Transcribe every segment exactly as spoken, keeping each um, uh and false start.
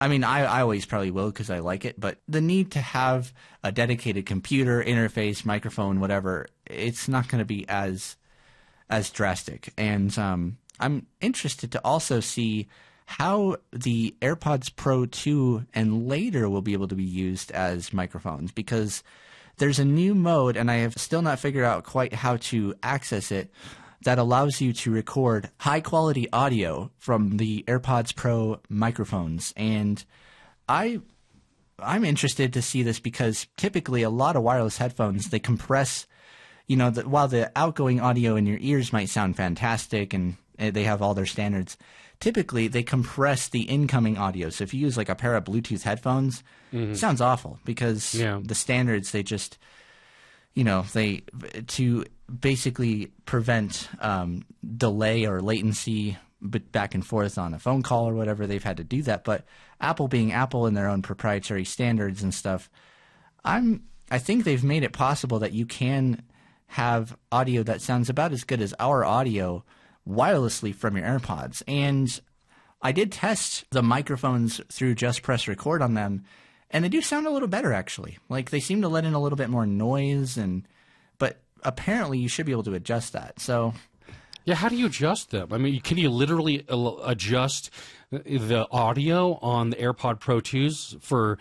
I mean, I, I always probably will because I like it, but the need to have a dedicated computer, interface, microphone, whatever, it's not going to be as as drastic. And um, I'm interested to also see how the AirPods Pro two and later will be able to be used as microphones, because there's a new mode, and I have still not figured out quite how to access it, that allows you to record high-quality audio from the AirPods Pro microphones. And I, I'm interested to see this because typically a lot of wireless headphones, they compress, you know, the, while the outgoing audio in your ears might sound fantastic and they have all their standards, typically they compress the incoming audio. So if you use like a pair of Bluetooth headphones, mm-hmm. it sounds awful because yeah. the standards, they just, you know, they to basically prevent um, delay or latency, but back and forth on a phone call or whatever, they've had to do that. But Apple being Apple and their own proprietary standards and stuff, I'm I think they've made it possible that you can have audio that sounds about as good as our audio wirelessly from your AirPods. And I did test the microphones through Just Press Record on them, and they do sound a little better, actually. Like, they seem to let in a little bit more noise, and but apparently you should be able to adjust that. So, yeah, how do you adjust them? I mean, can you literally adjust the audio on the AirPod Pro twos for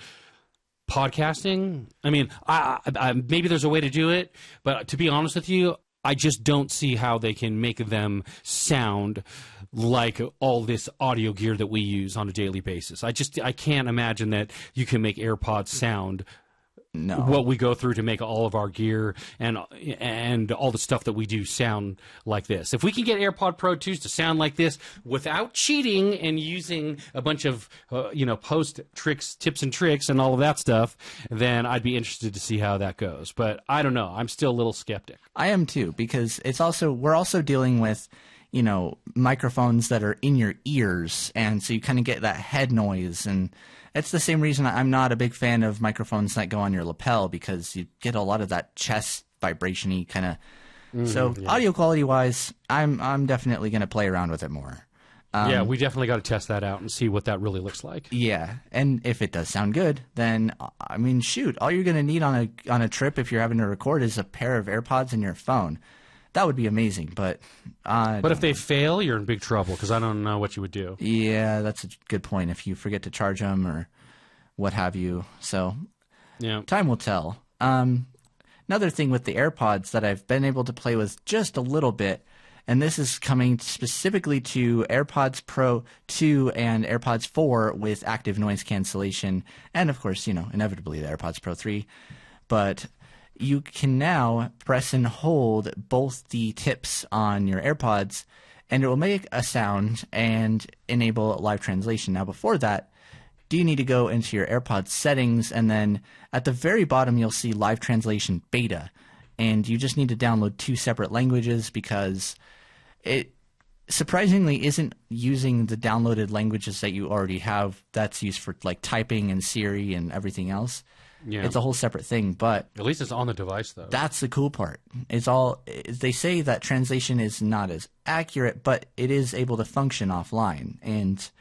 podcasting? I mean, I, I, maybe there's a way to do it, but to be honest with you, I just don't see how they can make them sound like all this audio gear that we use on a daily basis. I just I can't imagine that you can make AirPods sound no. what we go through to make all of our gear and and all the stuff that we do sound like this. If we can get AirPod Pro twos to sound like this without cheating and using a bunch of uh, you know post tricks, tips and tricks and all of that stuff, then I'd be interested to see how that goes. But I don't know. I'm still a little skeptic. I am too, because it's also we're also dealing with, you know, microphones that are in your ears, and so you kind of get that head noise, and it's the same reason I'm not a big fan of microphones that go on your lapel, because you get a lot of that chest vibration-y kind of. Mm, so yeah. Audio quality wise, I'm I'm definitely going to play around with it more. Um, yeah, we definitely got to test that out and see what that really looks like. Yeah, and if it does sound good, then I mean, shoot, all you're going to need on a on a trip if you're having to record is a pair of AirPods and your phone. That would be amazing, but uh, but if they fail, you're in big trouble, because I don't know what you would do. Yeah, that's a good point. If you forget to charge them or what have you, so yeah, time will tell. Um, another thing with the AirPods that I've been able to play with just a little bit, and this is coming specifically to AirPods Pro two and AirPods four with active noise cancellation, and of course, you know, inevitably the AirPods Pro three, but you can now press and hold both the tips on your AirPods, and it will make a sound and enable live translation. Now, before that, do you need to go into your AirPods settings, and then at the very bottom, you'll see live translation beta, and you just need to download two separate languages because it surprisingly isn't using the downloaded languages that you already have. That's used for like typing and Siri and everything else. Yeah. It's a whole separate thing, but at least it's on the device, though. That's the cool part. It's all they say that translation is not as accurate, but it is able to function offline. And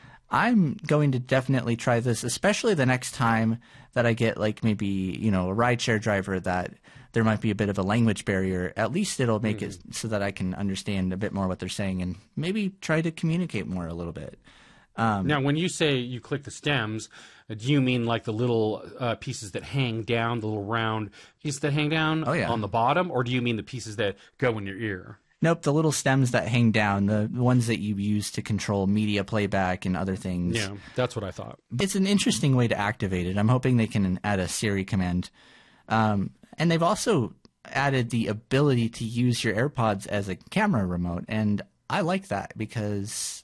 I'm going to definitely try this, especially the next time that I get like maybe, you know, a rideshare driver that there might be a bit of a language barrier. At least it'll make mm. it so that I can understand a bit more what they're saying and maybe try to communicate more a little bit. Um, now, when you say you click the stems, do you mean like the little uh, pieces that hang down, the little round pieces that hang down oh, yeah. on the bottom, or do you mean the pieces that go in your ear? Nope, the little stems that hang down, the ones that you use to control media playback and other things. Yeah, that's what I thought. It's an interesting way to activate it. I'm hoping they can add a Siri command. Um, and they've also added the ability to use your AirPods as a camera remote, and I like that because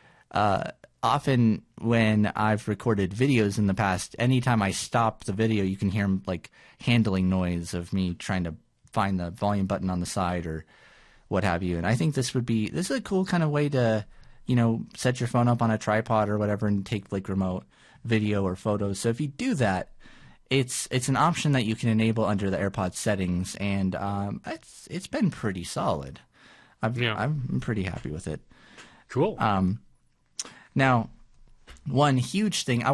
uh, often when I've recorded videos in the past, anytime I stop the video, you can hear like handling noise of me trying to find the volume button on the side or what have you. And I think this would be this is a cool kind of way to, you know, set your phone up on a tripod or whatever and take like remote video or photos. So if you do that, it's it's an option that you can enable under the AirPods settings, and um, it's it's been pretty solid. I've, yeah. I'm pretty happy with it. Cool. Um, now, one huge thing. I